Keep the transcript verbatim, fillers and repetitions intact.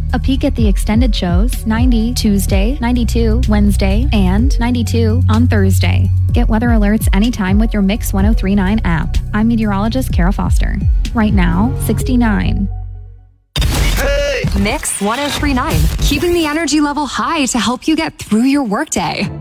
A peek at the extended shows, ninety Tuesday, ninety-two Wednesday, and ninety-two on Thursday. Get weather alerts anytime with your Mix ten thirty-nine app. I'm meteorologist Kara Foster. Right now, sixty-nine. Hey! Mix ten thirty-nine, keeping the energy level high to help you get through your workday.